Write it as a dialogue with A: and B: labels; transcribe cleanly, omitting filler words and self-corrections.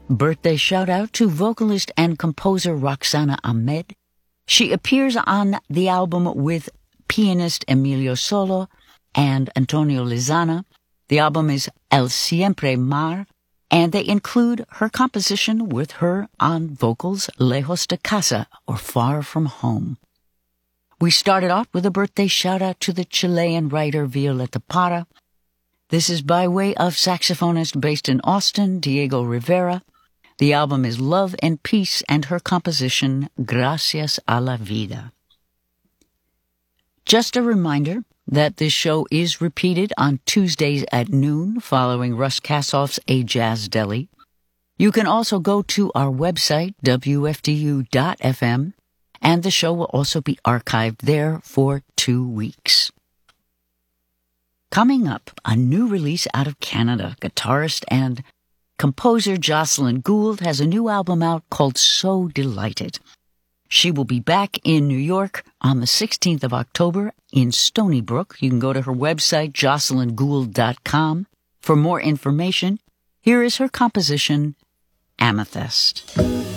A: Birthday shout-out to vocalist and composer Roxana Ahmed. She appears on the album with pianist Emilio Solo and Antonio Lizana. The album is El Siempre Mar, and they include her composition with her on vocals, Lejos de Casa, or Far From Home. We started off with a birthday shout-out to the Chilean writer Violeta Parra. This is by way of saxophonist based in Austin, Diego Rivera. The album is Love and Peace, and her composition, Gracias a la Vida. Just a reminder that this show is repeated on Tuesdays at noon following Russ Kassoff's A Jazz Deli. You can also go to our website, WFDU.FM, and the show will also be archived there for 2 weeks. Coming up, a new release out of Canada. Guitarist and composer Jocelyn Gould has a new album out called So Delighted. She will be back in New York on the 16th of October in Stony Brook. You can go to her website, jocelyngould.com, for more information. Here is her composition, Amethyst.